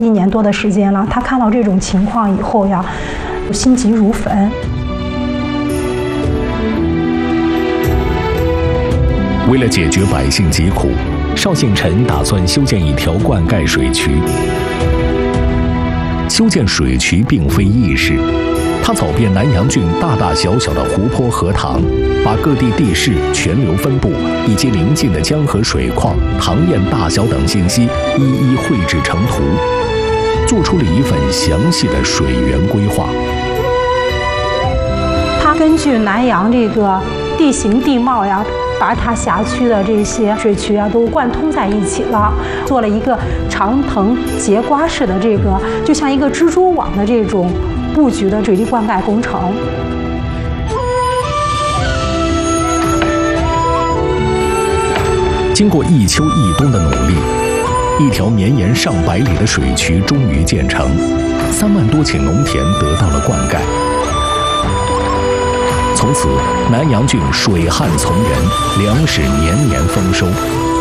1年多的时间了，他看到这种情况以后呀，心急如焚。 为了解决百姓疾苦，邵信臣打算修建一条灌溉水渠。修建水渠并非易事，他走遍南阳郡大大小小的湖泊河塘，把各地地势、泉流分布以及邻近的江河水况、塘堰大小等信息一一绘制成图，做出了一份详细的水源规划。 他根据南阳这个地形地貌呀，把它辖区的这些水渠啊都贯通在一起了，做了一个长藤节瓜式的这个，就像一个蜘蛛网的这种布局的水利灌溉工程。 经过一秋一冬的努力，一条绵延上百里的水渠终于建成，3万多顷农田得到了灌溉。从此，南阳郡水旱从人，粮食年年丰收。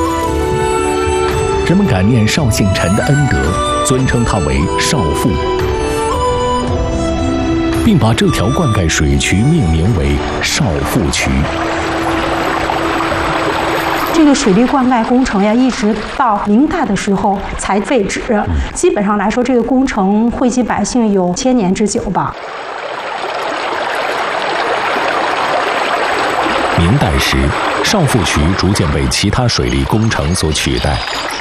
人们感念邵信臣的恩德，尊称他为邵父，并把这条灌溉水渠命名为邵父渠。 这个水利灌溉工程呀，一直到明代的时候才废止。基本上来说，这个工程惠及百姓有1000年之久吧。 明代时，邵父渠逐渐被其他水利工程所取代，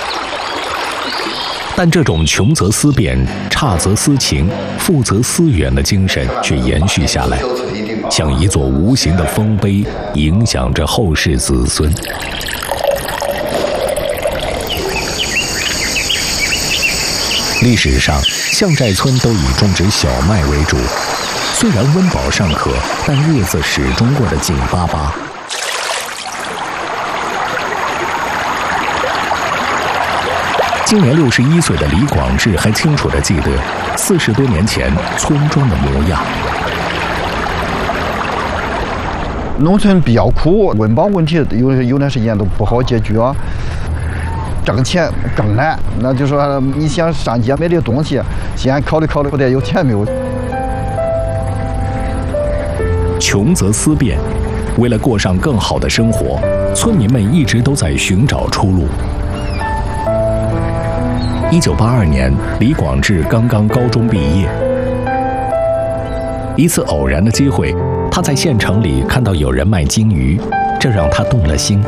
但这种穷则思变、差则思勤、富则思远的精神却延续下来，像一座无形的丰碑，影响着后世子孙。历史上，项寨村都以种植小麦为主，虽然温饱尚可，但日子始终过得紧巴巴。今年61岁的李广志还清楚地记得40多年前村庄的模样。 农村比较苦，温饱问题有段时间都不好解决，挣钱更难。那就说你想上街买点东西，先考虑口袋有钱没有。 穷则思变，为了过上更好的生活，村民们一直都在寻找出路。1982年，李广志刚刚高中毕业。一次偶然的机会，他在县城里看到有人卖金鱼，这让他动了心。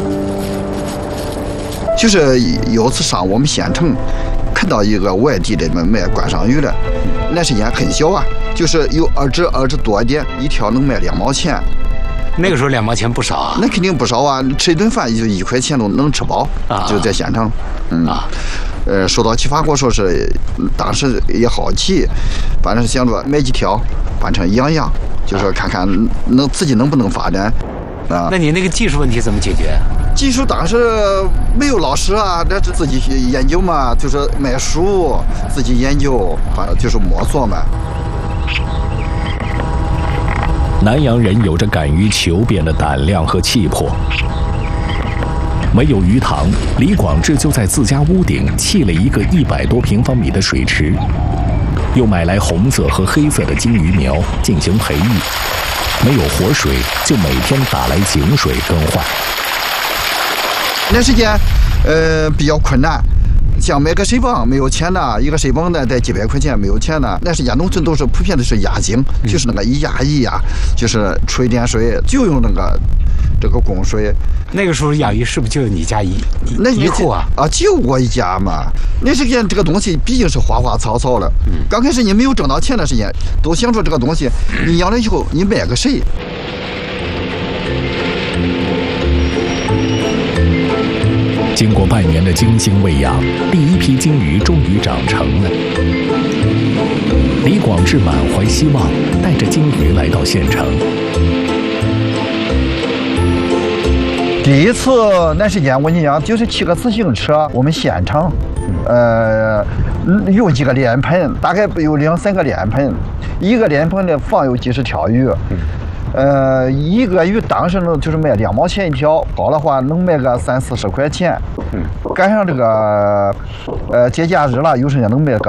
就是有次上我们县城，看到一个外地的卖观赏鱼的，那时间很小啊，就是有2只多一点，一条能卖2毛钱。 那个时候2毛钱不少啊。 那肯定不少啊，吃一顿饭就1块钱都能吃饱啊，就在县城。受到启发，我说是当时也好奇，反正是想着买几条换成养，就是看看自己能不能发展啊。 那你那个技术问题怎么解决？ 技术当时没有老师啊，那是自己研究嘛，就是买书自己研究，反正就是摸索嘛。 南阳人有着敢于求变的胆量和气魄。没有鱼塘，李广志就在自家屋顶砌了一个100多平方米的水池，又买来红色和黑色的金鱼苗进行培育。没有活水，就每天打来井水更换。 那时间，比较困难，像买个水泵没有钱的，一个水泵呢得几百块钱，没有钱的。那时间农村都是普遍的是压井，就是那个一压，就是出一点水，就用这个供水。 那个时候养鱼是不是就你家一户啊？ 啊，就我一家嘛。那时间这个东西毕竟是花花草草的，刚开始你没有挣到钱的时间，都想说这个东西你养了以后你卖给谁？ 经过半年的精心喂养，第一批金鱼终于长成了。李广志满怀希望，带着金鱼来到县城。 第一次那时间我跟你讲，就是骑个自行车，我们县城，用几个莲盆，大概有2、3个莲盆，一个莲盆的放有几十条鱼，一个鱼当时呢就是卖2毛钱一条，好的话能卖个30、40块钱，赶上这个节假日了，有时间能卖个